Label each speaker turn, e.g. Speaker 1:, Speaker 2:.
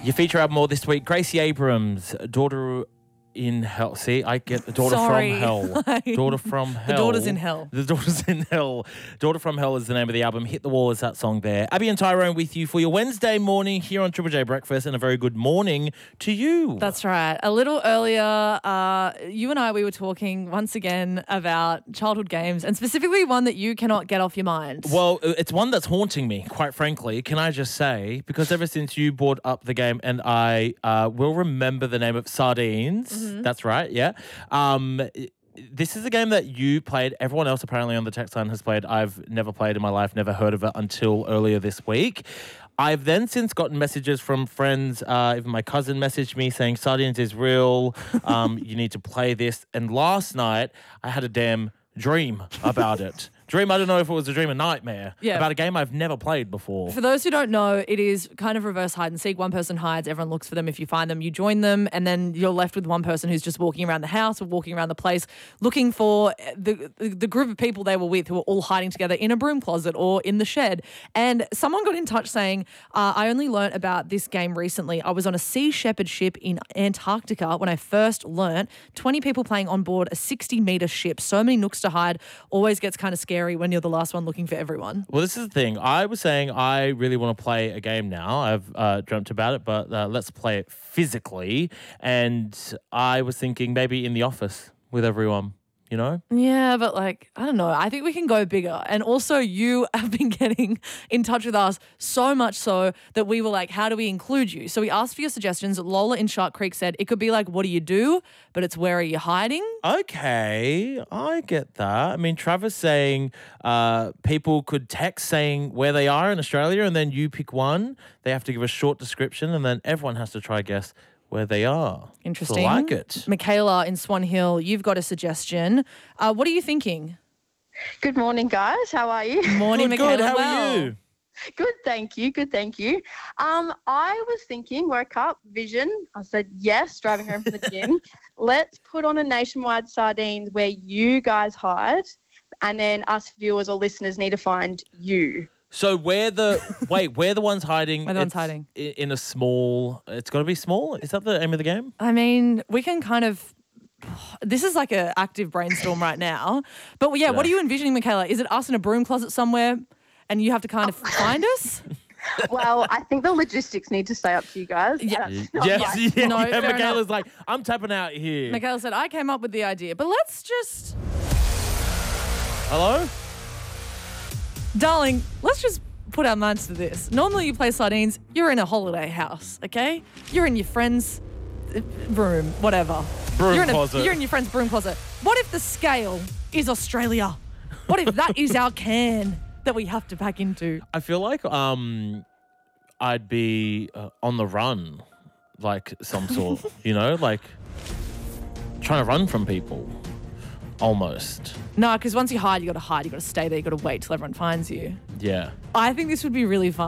Speaker 1: Your feature album more this week, Gracie Abrams, Daughter in Hell. See, I get the Daughter
Speaker 2: Sorry.
Speaker 1: from Hell. Daughter from Hell.
Speaker 2: The Daughter's in Hell.
Speaker 1: The Daughter's in Hell. Daughter from Hell is the name of the album. Hit the Wall is that song there. Abby and Tyrone with you for your Wednesday morning here on Triple J Breakfast, and a very good morning to you.
Speaker 2: That's right. A little earlier, you and I, we were talking once again about childhood games, and specifically one that you cannot get off your mind.
Speaker 1: Well, it's one that's haunting me, quite frankly, can I just say, because ever since you brought up the game, and I will remember the name of Sardines. That's right, yeah. This is a game that you played. Everyone else apparently on the text line has played. I've never played in my life, never heard of it until earlier this week. I've then since gotten messages from friends, even my cousin messaged me saying, Sardines is real, you need to play this. And last night, I had a damn dream about it. Dream, I don't know if it was a dream or nightmare, about a game I've never played before.
Speaker 2: For those who don't know, it is kind of reverse hide and seek. One person hides, everyone looks for them. If you find them, you join them, and then you're left with one person who's just walking around the house or walking around the place looking for the group of people they were with who were all hiding together in a broom closet or in the shed. And someone got in touch saying, I only learnt about this game recently. I was on a Sea Shepherd ship in Antarctica when I first learnt. 20 people playing on board a 60-metre ship. So many nooks to hide. Always gets kind of scary when you're the last one looking for everyone.
Speaker 1: Well, this is the thing. I was saying I really want to play a game now. I've dreamt about it, but let's play it physically. And I was thinking maybe in the office with everyone, you know?
Speaker 2: Yeah, but I don't know. I think we can go bigger. And also you have been getting in touch with us so much so that we were like, how do we include you? So we asked for your suggestions. Lola in Shark Creek said it could be like, what do you do? But it's where are you hiding?
Speaker 1: Okay, I get that. I mean, Travis saying people could text saying where they are in Australia, and then you pick one. They have to give a short description, and then everyone has to try guess where they are.
Speaker 2: Interesting.
Speaker 1: I like it.
Speaker 2: Michaela in Swan Hill, you've got a suggestion. What are you thinking?
Speaker 3: Good morning, guys. How are you?
Speaker 2: Morning,
Speaker 1: Good,
Speaker 2: Michaela.
Speaker 1: how
Speaker 2: Well,
Speaker 1: are you?
Speaker 3: Good, thank you. Good, thank you. I was thinking, woke up, vision. I said, yes, driving home from the gym. Let's put on a nationwide Sardines where you guys hide, and then us viewers or listeners need to find you.
Speaker 1: So we're the ones hiding.
Speaker 2: We're the ones
Speaker 1: It's
Speaker 2: hiding.
Speaker 1: in a small. It's got to be small. Is that the aim of the game?
Speaker 2: I mean, we can kind of. This is like an active brainstorm right now. But yeah, what are you envisioning, Michaela? Is it us in a broom closet somewhere and you have to kind of find us?
Speaker 3: Well, I think the logistics need to stay up to you guys.
Speaker 2: Yeah.
Speaker 1: Yes.
Speaker 2: No, fair
Speaker 1: Michaela's
Speaker 2: enough.
Speaker 1: like, I'm tapping out here.
Speaker 2: Michaela said, I came up with the idea, but let's just,
Speaker 1: Hello?
Speaker 2: darling, let's just put our minds to this. Normally you play Sardines, you're in a holiday house, okay? You're in your friend's room, whatever.
Speaker 1: Broom closet.
Speaker 2: You're in your friend's broom closet. What if the scale is Australia? What if that is our can that we have to pack into?
Speaker 1: I feel like I'd be on the run, like some sort, you know, like trying to run from people, almost.
Speaker 2: No, because once you hide, you got to hide. You got to stay there. You got to wait till everyone finds you.
Speaker 1: Yeah.
Speaker 2: I think this would be really fun.